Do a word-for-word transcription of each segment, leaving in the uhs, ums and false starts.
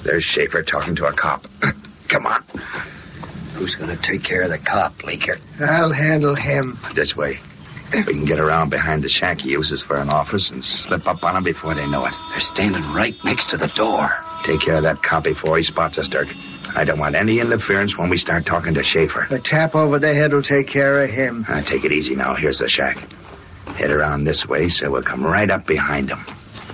There's Schaefer talking to a cop. Come on. Who's going to take care of the cop, Bleeker? I'll handle him. This way. We can get around behind the shack he uses for an office and slip up on him before they know it. They're standing right next to the door. Take care of that cop before he spots us, Dirk. I don't want any interference when we start talking to Schaefer. A tap over the head will take care of him. Uh, take it easy now. Here's the shack. Head around this way so we'll come right up behind him.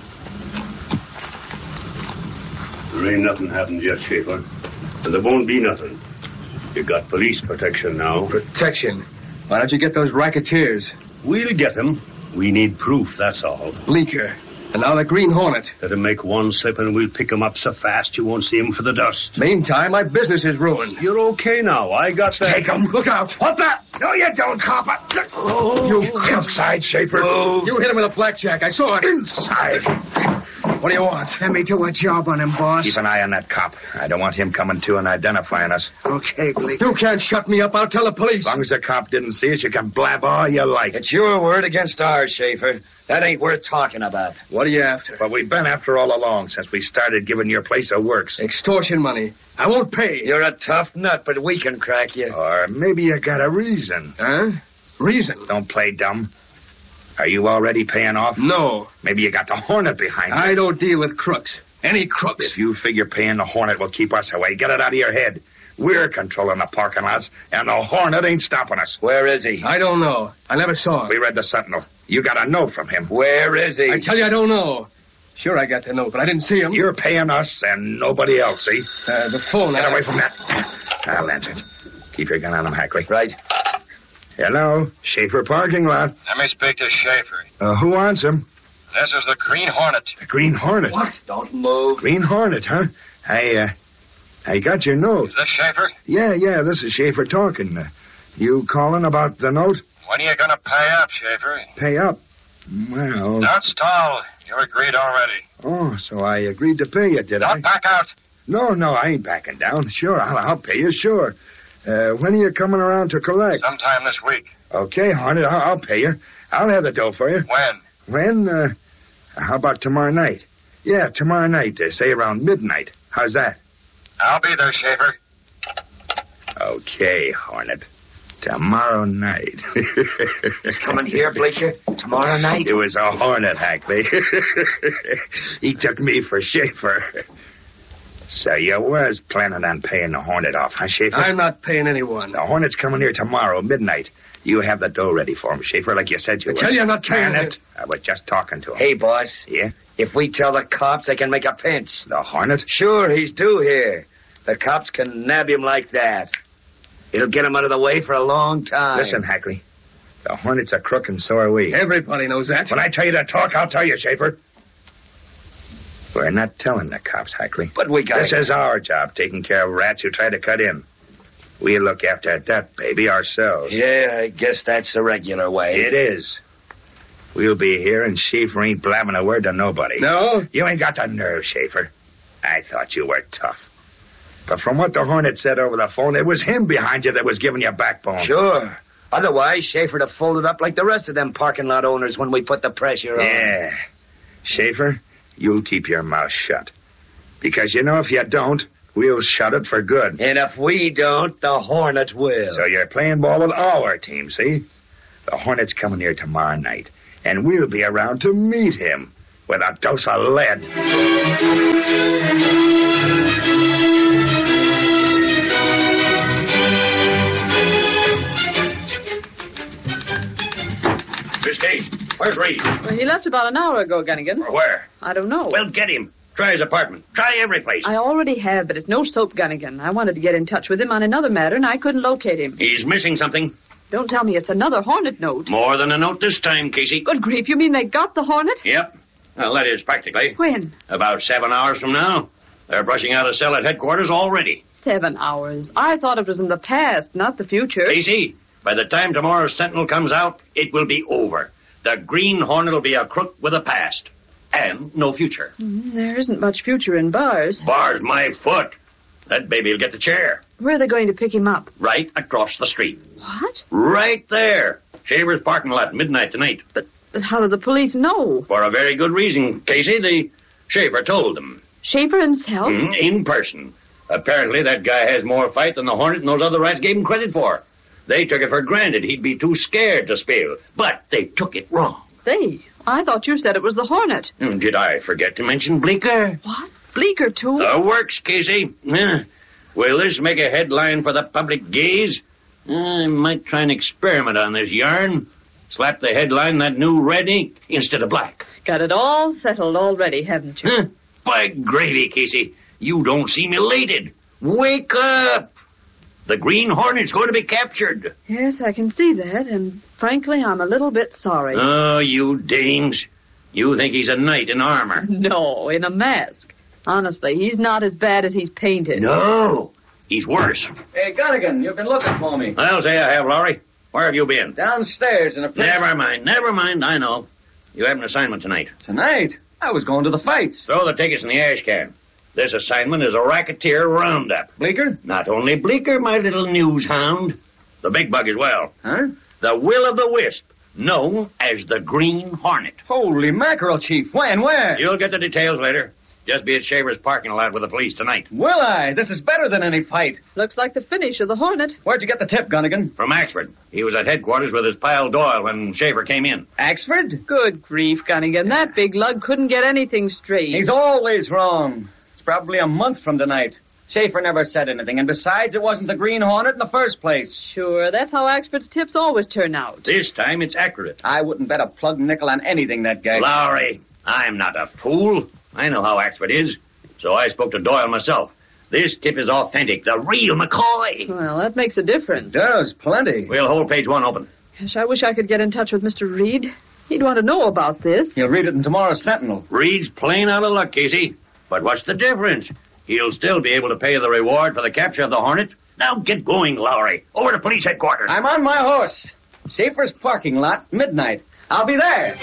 There ain't nothing happened yet, Schaefer. And there won't be nothing. You got police protection now. Protection? Why don't you get those racketeers? We'll get them. We need proof, that's all. Bleeker. And now the Green Hornet. Let him make one slip and we'll pick him up so fast you won't see him for the dust. Meantime, my business is ruined. You're okay now. I got that. Take him. Look out. What the? No, you don't, copper. Oh. You inside, Schaefer. Oh. You hit him with a blackjack. I saw it. Inside. What do you want? Let me do a job on him, boss. Keep an eye on that cop. I don't want him coming to and identifying us. Okay, Bleeker. You can't shut me up. I'll tell the police. As long as the cop didn't see us, you can blab all you like. It's your word against ours, Schaefer. That ain't worth talking about. What are you after? But we've been after all along since we started giving your place a works. Extortion money. I won't pay. You're a tough nut, but we can crack you. Or maybe you got a reason. Huh? Reason? Don't play dumb. Are you already paying off? No. Maybe you got the Hornet behind you. I don't deal with crooks. Any crooks. If you figure paying the Hornet will keep us away, get it out of your head. We're controlling the parking lots, and the Hornet ain't stopping us. Where is he? I don't know. I never saw him. We read the Sentinel. You got a note from him. Where is he? I tell you, I don't know. Sure, I got the note, but I didn't see him. You're paying us and nobody else, see? Uh, the phone. Get I... away from that. I'll answer it. Keep your gun on him, Hackley. Right. Hello, Schaefer parking lot. Let me speak to Schaefer. Uh, who wants him? This is the Green Hornet. The Green Hornet. What? Don't move. Green Hornet, huh? I, uh, I got your note. Is this Schaefer? Yeah, yeah, this is Schaefer talking. Uh, you calling about the note? When are you going to pay up, Schaefer? Pay up? Well... Don't stall. You agreed already. Oh, so I agreed to pay you, did I? Don't back out. No, no, I ain't backing down. Sure, I'll, I'll pay you, sure. Uh, when are you coming around to collect? Sometime this week. Okay, Hornet, I'll, I'll pay you. I'll have the dough for you. When? When? Uh, how about tomorrow night? Yeah, tomorrow night, uh, say around midnight. How's that? I'll be there, Schaefer. Okay, Hornet. Tomorrow night. He's coming here, Bleeker. Tomorrow night. It was a Hornet, Hackley. He took me for Schaefer. So you was planning on paying the Hornet off, huh, Schaefer? I'm not paying anyone. The Hornet's coming here tomorrow, midnight. You have the dough ready for him, Schaefer, like you said you I would. tell you I'm not paying Can it. it? I was just talking to him. Hey, boss. Yeah? If we tell the cops, they can make a pinch. The Hornet? Sure, he's due here. The cops can nab him like that. It'll get him out of the way for a long time. Listen, Hackley. The Hornet's a crook, and so are we. Everybody knows that. When I tell you to talk, I'll tell you, Schaefer. We're not telling the cops, Hackley. But we got This is our job, taking care of rats who try to cut in. We'll look after that baby ourselves. Yeah, I guess that's the regular way. It is. We'll be here, and Schaefer ain't blabbing a word to nobody. No? You ain't got the nerve, Schaefer. I thought you were tough. But from what the Hornet said over the phone, it was him behind you that was giving you backbone. Sure. Otherwise, Schaefer'd have folded up like the rest of them parking lot owners when we put the pressure on. Yeah. Schaefer, you'll keep your mouth shut. Because, you know, if you don't, we'll shut it for good. And if we don't, the Hornet will. So you're playing ball with our team, see? The Hornet's coming here tomorrow night, and we'll be around to meet him with a dose of lead. Christy, where's Reed? Well, he left about an hour ago, Gunnigan. Or where? I don't know. Well, get him. Try his apartment. Try every place. I already have, but it's no soap, Gunnigan. I wanted to get in touch with him on another matter, and I couldn't locate him. He's missing something. Don't tell me it's another Hornet note. More than a note this time, Casey. Good grief, you mean they got the Hornet? Yep. Well, that is practically. When? About seven hours from now. They're brushing out a cell at headquarters already. Seven hours. I thought it was in the past, not the future. Casey, by the time tomorrow's Sentinel comes out, it will be over. The Green Hornet will be a crook with a past. And no future. Mm, there isn't much future in bars. Bars my foot. That baby will get the chair. Where are they going to pick him up? Right across the street. What? Right there. Shaver's parking lot, midnight tonight. But, but how do the police know? For a very good reason, Casey. The Shaver told them. Schaefer himself? Mm, in person. Apparently, that guy has more fight than the Hornet and those other rats gave him credit for. They took it for granted he'd be too scared to spill, but they took it wrong. They? I thought you said it was the Hornet. Mm, Did I forget to mention Bleeker? What? Bleeker, too? The works, Casey. Yeah. Will this make a headline for the public gaze? I might try an experiment on this yarn. Slap the headline that new red ink instead of black. Got it all settled already, haven't you? Huh? By gravy, Casey, you don't seem elated. Wake up! The Green Hornet's going to be captured. Yes, I can see that, and frankly, I'm a little bit sorry. Oh, you dames. You think he's a knight in armor. No, in a mask. Honestly, he's not as bad as he's painted. No, he's worse. Hey, Gunnigan, you've been looking for me. I'll say I have, Lowry. Where have you been? Downstairs in a place... Never mind, never mind, I know. You have an assignment tonight. Tonight? I was going to the fights. Throw the tickets in the ash can. This assignment is a racketeer roundup. Bleeker? Not only Bleeker, my little news hound. The big bug as well. Huh? The will-o'-the-wisp, known as the Green Hornet. Holy mackerel, Chief. When, where? You'll get the details later. Just be at Shaver's parking lot with the police tonight. Will I? This is better than any fight. Looks like the finish of the Hornet. Where'd you get the tip, Gunnigan? From Axford. He was at headquarters with his pal Doyle when Shaver came in. Axford? Good grief, Gunnigan. That big lug couldn't get anything straight. He's always wrong. It's probably a month from tonight. Schaefer never said anything, and besides, it wasn't the Green Hornet in the first place. Sure, that's how Axford's tips always turn out. This time it's accurate. I wouldn't bet a plug nickel on anything that guy... Lowry, I'm not a fool. I know how Axford is. So I spoke to Doyle myself. This tip is authentic, the real McCoy. Well, that makes a difference. Does, plenty. We'll hold page one open. Gosh, I wish I could get in touch with Mister Reed. He'd want to know about this. You'll read it in tomorrow's Sentinel. Reed's plain out of luck, Casey. But what's the difference? He'll still be able to pay the reward for the capture of the Hornet. Now get going, Lowry. Over to police headquarters. I'm on my horse. Schaefer's parking lot, midnight. I'll be there.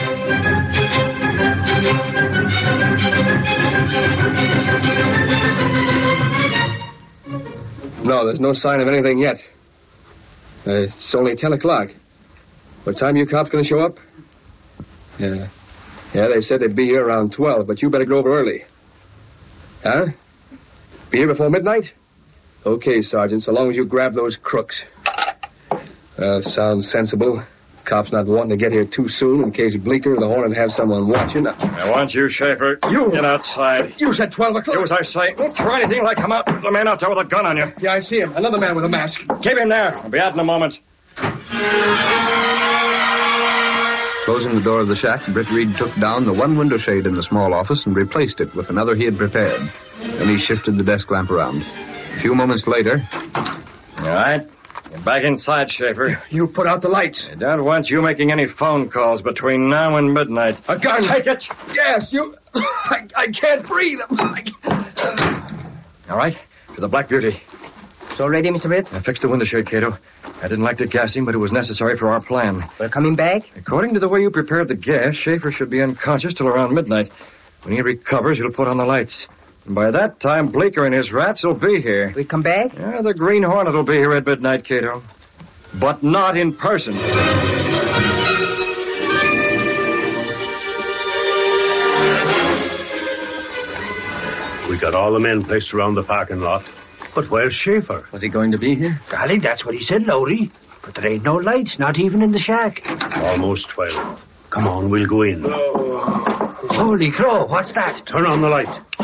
No, there's no sign of anything yet. Uh, it's only ten o'clock. What time you cops going to show up? Yeah. Yeah, they said they'd be here around twelve, but you better go over early. Huh? Be here before midnight? Okay, Sergeant, so long as you grab those crooks. Well, sounds sensible. Cops not wanting to get here too soon in case Bleeker or the Hornet have someone watching. I want you, Schaefer. You! Get outside. You said twelve o'clock. Do as I say. Don't try anything like come out. There's a man out there with a gun on you. Yeah, I see him. Another man with a mask. Keep him there. I'll be out in a moment. Closing the door of the shack, Britt Reed took down the one window shade in the small office and replaced it with another he had prepared. Then he shifted the desk lamp around. A few moments later... All right. Get back inside, Schaefer. You put out the lights. I don't want you making any phone calls between now and midnight. A gun. Take it. Yes, you... I, I can't breathe. I... All right. To the Black Beauty. So ready, Mister Britt? I fixed the window shade, Cato. I didn't like to gas him, but it was necessary for our plan. We're coming back? According to the way you prepared the gas, Schaefer should be unconscious till around midnight. When he recovers, you'll put on the lights. And by that time, Bleeker and his rats will be here. We come back? Yeah, the Green Hornet will be here at midnight, Cato. But not in person. We got all the men placed around the parking lot. But where's Schaefer? Was he going to be here? Golly, that's what he said, Lowry. But there ain't no lights, not even in the shack. Almost twelve. Come on, we'll go in. Holy crow, what's that? Turn on the light.